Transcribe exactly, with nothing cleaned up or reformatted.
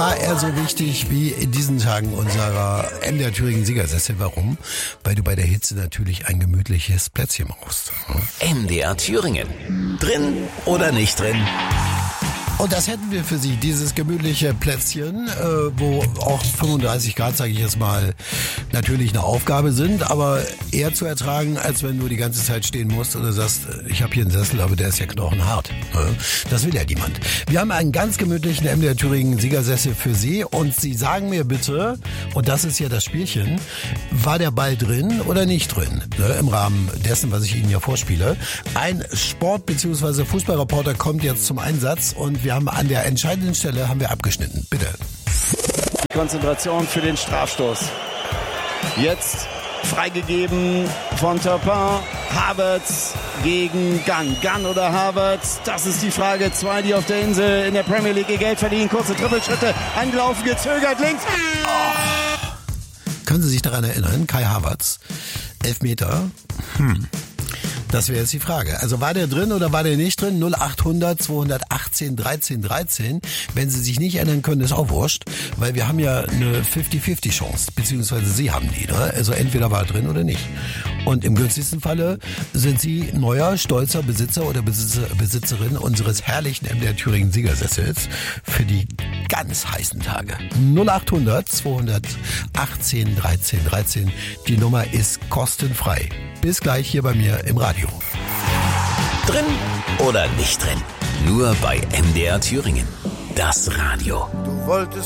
war er so wichtig wie in diesen Tagen unserer M D R Thüringen Siegersessel. Warum? Weil du bei der Hitze natürlich ein gemütliches Plätzchen brauchst. M D R Thüringen. Drin oder nicht drin? Und das hätten wir für Sie, dieses gemütliche Plätzchen, äh, wo auch fünfunddreißig Grad, sage ich jetzt mal, natürlich eine Aufgabe sind, aber eher zu ertragen, als wenn du die ganze Zeit stehen musst oder sagst, ich habe hier einen Sessel, aber der ist ja knochenhart. Ne? Das will ja niemand. Wir haben einen ganz gemütlichen M D R Thüringen Siegersessel für Sie und Sie sagen mir bitte, und das ist ja das Spielchen, war der Ball drin oder nicht drin? Ne? Im Rahmen dessen, was ich Ihnen ja vorspiele. Ein Sport- bzw. Fußballreporter kommt jetzt zum Einsatz und wir haben an der entscheidenden Stelle haben wir abgeschnitten. Bitte. Konzentration für den Strafstoß. Jetzt freigegeben von Turpin. Havertz gegen Gunn. Gunn oder Havertz? Das ist die Frage. Zwei, die auf der Insel in der Premier League ihr Geld verdienen. Kurze Trippelschritte. Angelaufen, gezögert, links. Oh. Können Sie sich daran erinnern? Kai Havertz. Elfmeter. Hm. Das wäre jetzt die Frage. Also war der drin oder war der nicht drin? null achthundert zweihundertachtzehn dreizehn dreizehn. Wenn Sie sich nicht erinnern können, ist auch wurscht, weil wir haben ja eine fünfzig fünfzig Chance, beziehungsweise Sie haben die. Ne? Also entweder war er drin oder nicht. Und im günstigsten Falle sind Sie neuer, stolzer Besitzer oder Besitzer, Besitzerin unseres herrlichen M D R Thüringen Siegersessels für die ganz heißen Tage. null achthundert zweihundertachtzehn dreizehn dreizehn. Die Nummer ist kostenfrei. Bis gleich hier bei mir im Radio. Drin oder nicht drin? Nur bei M D R Thüringen. Das Radio. Du wolltest